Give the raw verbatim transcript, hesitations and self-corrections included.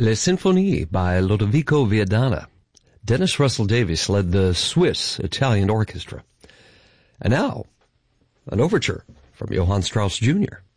Les Sinfonie by Lodovico Viadana. Dennis Russell Davies led the Swiss-Italian orchestra. And now, an overture from Johann Strauss Junior